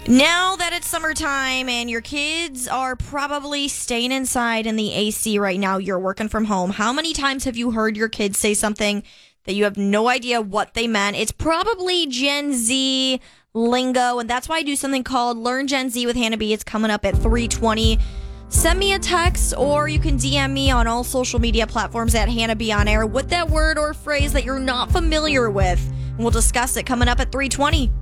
Now that it's summertime and your kids are probably staying inside in the AC right now, you're working from home. How many times have you heard your kids say something that you have no idea what they meant? It's probably Gen Z lingo, and that's why I do something called Learn Gen Z with Hannah B. It's coming up at 3:20. Send me a text or you can DM me on all social media platforms at Hannah B on air with that word or phrase that you're not familiar with. And we'll discuss it coming up at 3:20.